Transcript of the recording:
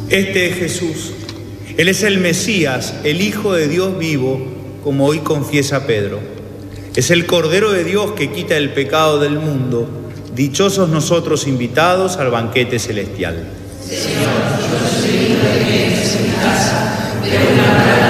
Este es Jesús. Él es el Mesías, el Hijo de Dios vivo, como hoy confiesa Pedro. Es el Cordero de Dios que quita el pecado del mundo. Dichosos nosotros invitados al banquete celestial. Señor, yo soy digno de que entres en mi casa, pero una palabra